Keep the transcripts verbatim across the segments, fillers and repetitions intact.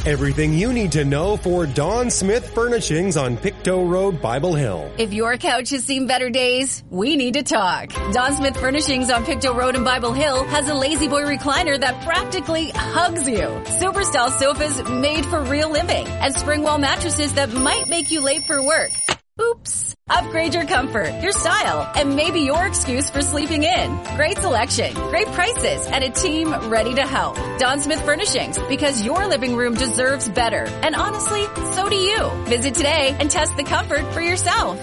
Everything you need to know for Don Smith Furnishings on Pictou Road, Bible Hill. If your couch has seen better days, we need to talk. Don Smith Furnishings on Pictou Road in Bible Hill has a lazy boy recliner that practically hugs you. Super style sofas made for real living and spring wall mattresses that might make you late for work. Oops. Upgrade your comfort, your style, and maybe your excuse for sleeping in. Great selection, great prices, and a team ready to help. Don Smith Furnishings, because your living room deserves better. And honestly, so do you. Visit today and test the comfort for yourself.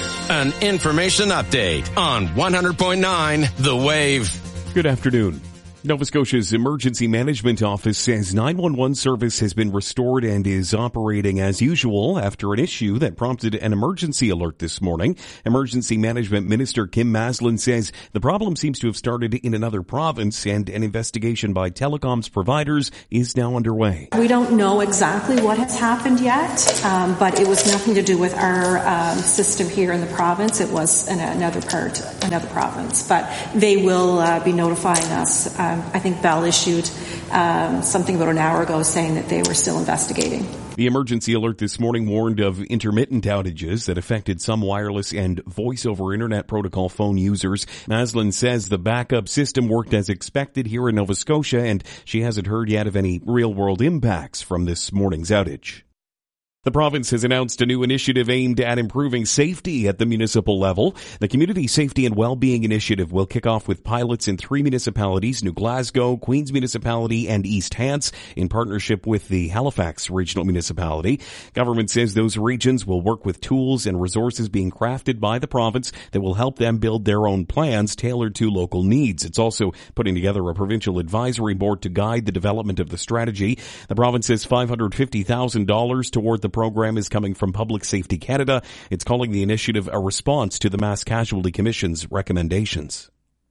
An information update on one hundred point nine The Wave. Good afternoon. Nova Scotia's Emergency Management Office says nine one one service has been restored and is operating as usual after an issue that prompted an emergency alert this morning. Emergency Management Minister Kim Maslin says the problem seems to have started in another province and an investigation by telecoms providers is now underway. We don't know exactly what has happened yet, um, but it was nothing to do with our um, system here in the province. It was in another part, another province. But they will uh, be notifying us. Uh, I think Bell issued um, something about an hour ago saying that they were still investigating. The emergency alert this morning warned of intermittent outages that affected some wireless and voice over internet protocol phone users. Maslin says the backup system worked as expected here in Nova Scotia, and she hasn't heard yet of any real-world impacts from this morning's outage. The province has announced a new initiative aimed at improving safety at the municipal level. The Community Safety and Wellbeing Initiative will kick off with pilots in three municipalities, New Glasgow, Queens Municipality, and East Hants, in partnership with the Halifax Regional Municipality. Government says those regions will work with tools and resources being crafted by the province that will help them build their own plans tailored to local needs. It's also putting together a provincial advisory board to guide the development of the strategy. The province says five hundred fifty thousand dollars toward the program is coming from Public Safety Canada. It's calling the initiative a response to the Mass Casualty Commission's recommendations.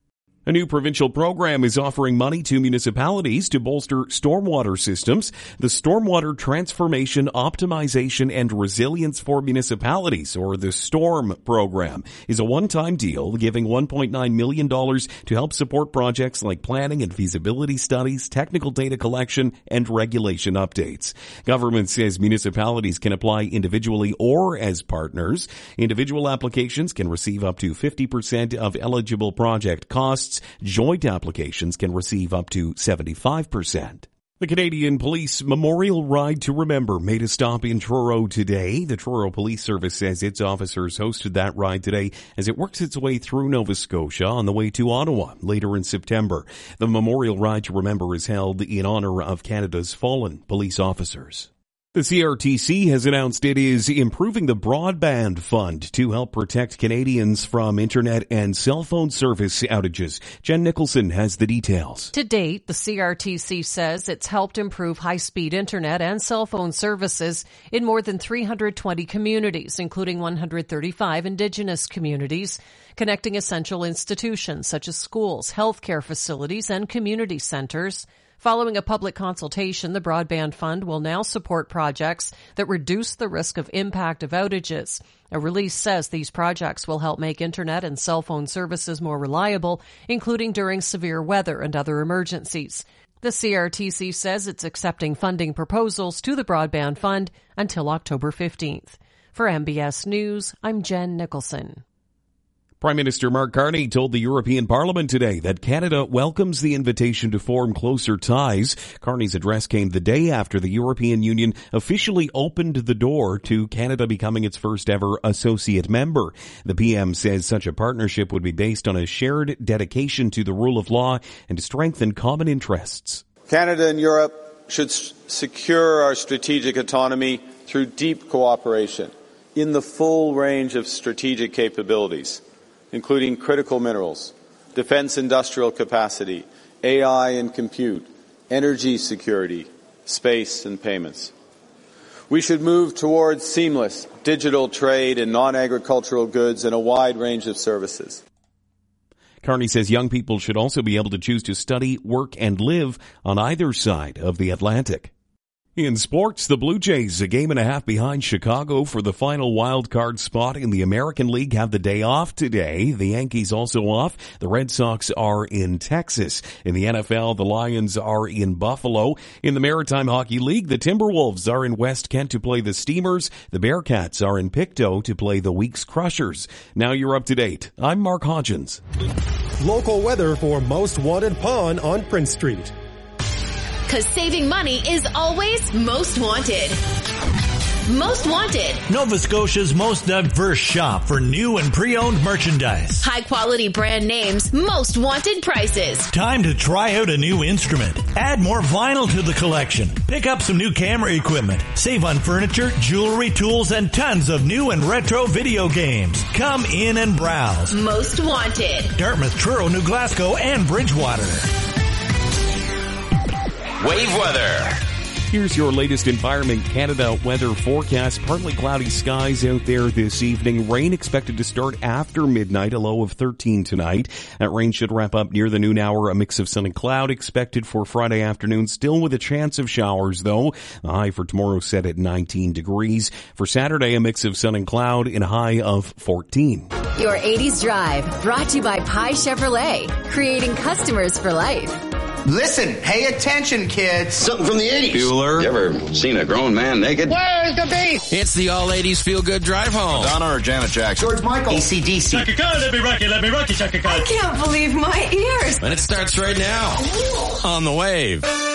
A new provincial program is offering money to municipalities to bolster stormwater systems. The Stormwater Transformation, Optimization and Resilience for Municipalities, or the STORM program, is a one-time deal giving one point nine million dollars to help support projects like planning and feasibility studies, technical data collection, and regulation updates. Government says municipalities can apply individually or as partners. Individual applications can receive up to fifty percent of eligible project costs. Joint applications can receive up to seventy-five percent. The Canadian Police Memorial Ride to Remember made a stop in Truro today. The Truro Police Service says its officers hosted that ride today as it works its way through Nova Scotia on the way to Ottawa later in September. The Memorial Ride to Remember is held in honor of Canada's fallen police officers. The C R T C has announced it is improving the Broadband Fund to help protect Canadians from internet and cell phone service outages. Jen Nicholson has the details. To date, the C R T C says it's helped improve high-speed internet and cell phone services in more than three hundred twenty communities, including one hundred thirty-five Indigenous communities, connecting essential institutions such as schools, healthcare facilities, and community centers. Following a public consultation, the Broadband Fund will now support projects that reduce the risk of impact of outages. A release says these projects will help make internet and cell phone services more reliable, including during severe weather and other emergencies. The C R T C says it's accepting funding proposals to the Broadband Fund until October fifteenth. For M B S News, I'm Jen Nicholson. Prime Minister Mark Carney told the European Parliament today that Canada welcomes the invitation to form closer ties. Carney's address came the day after the European Union officially opened the door to Canada becoming its first ever associate member. The P M says such a partnership would be based on a shared dedication to the rule of law and to strengthen common interests. Canada and Europe should s- secure our strategic autonomy through deep cooperation in the full range of strategic capabilities, including critical minerals, defense industrial capacity, A I and compute, energy security, space and payments. We should move towards seamless digital trade in non-agricultural goods and a wide range of services. Carney says young people should also be able to choose to study, work, and live on either side of the Atlantic. In sports, the Blue Jays, a game and a half behind Chicago for the final wild card spot in the American League, have the day off today. The Yankees also off. The Red Sox are in Texas. In the N F L, the Lions are in Buffalo. In the Maritime Hockey League, the Timberwolves are in West Kent to play the Steamers. The Bearcats are in Pictou to play the Weeks Crushers. Now you're up to date. I'm Mark Hodgins. Local weather for Most Wanted Pawn on Prince Street. Because saving money is always most wanted. Most Wanted, Nova Scotia's most diverse shop for new and pre-owned merchandise. High quality brand names, most wanted prices. Time to try out a new instrument. Add more vinyl to the collection. Pick up some new camera equipment. Save on furniture, jewelry, tools, and tons of new and retro video games. Come in and browse. Most Wanted. Dartmouth, Truro, New Glasgow, and Bridgewater. Wave weather. Here's your latest Environment Canada weather forecast. Partly cloudy skies out there this evening. Rain expected to start after midnight, a low of thirteen tonight. That rain should wrap up near the noon hour. A mix of sun and cloud expected for Friday afternoon, still with a chance of showers though. The high for tomorrow set at nineteen degrees. For Saturday, a mix of sun and cloud and a high of fourteen. Your eighties Drive, brought to you by Pi Chevrolet, creating customers for life. Listen, pay attention, kids. Something from the eighties. Bueller. You ever seen a grown man naked? Where's the beef? It's the all eighties feel-good drive home. Donna or Janet Jackson? George Michael. A C D C. Chaka Khan, let me rock you, let me rock you, Chaka Khan. I can't believe my ears. And it starts right now on The Wave.